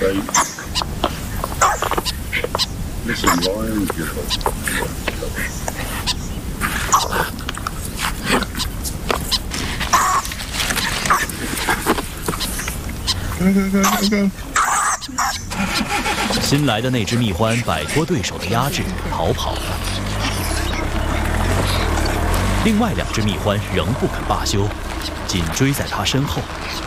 新来的那只蜜獾摆脱对手的压制，逃跑了。另外2只蜜獾仍不肯罢休，紧追在它身后。